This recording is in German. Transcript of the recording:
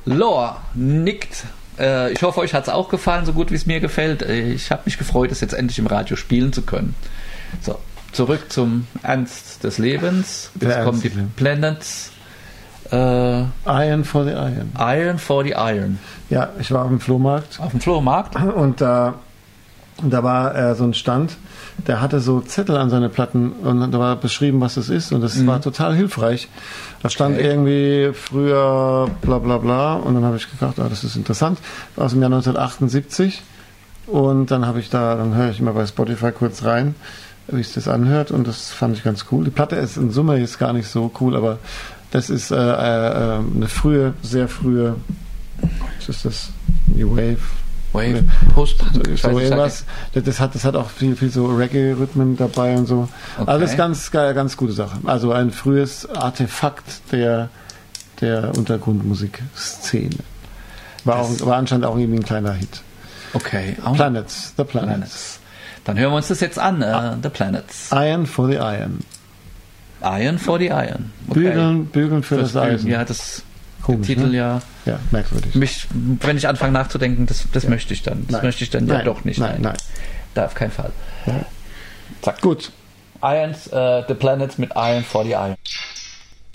Lore nickt. Ich hoffe, euch hat es auch gefallen, so gut wie es mir gefällt. Ich habe mich gefreut, es jetzt endlich im Radio spielen zu können. So, zurück zum Ernst des Lebens. Jetzt kommen die Planets. Iron for the Iron. Iron for the Iron. Ja, ich war auf dem Flohmarkt. Auf dem Flohmarkt? Und da war so ein Stand, der hatte so Zettel an seine Platten und da war beschrieben, was es ist und das war total hilfreich. Da stand irgendwie früher bla bla bla und dann habe ich gedacht, das ist interessant, aus dem Jahr 1978 und dann höre ich immer bei Spotify kurz rein, wie es das anhört und das fand ich ganz cool. Die Platte ist in Summe jetzt gar nicht so cool, aber das ist eine frühe, sehr frühe, was ist das? New Wave, Post, so irgendwas. Das hat auch viel so Reggae-Rhythmen dabei und so. Okay. Also das ist ganz geil, ganz gute Sache. Also ein frühes Artefakt der Untergrundmusikszene. War anscheinend auch irgendwie ein kleiner Hit. Okay. The Planets. Dann hören wir uns das jetzt an. The Planets. Iron for the Iron. Iron for the Iron. Okay. Bügeln für das Eisen. Ja, das komisch, Titel, ne? ja. Ja, merkwürdig. Wenn ich anfange nachzudenken, das möchte ich dann. Das möchte ich dann ja doch nicht. Nein. Da auf keinen Fall. Ja. Zack. Gut. The Planets mit Iron for the Iron.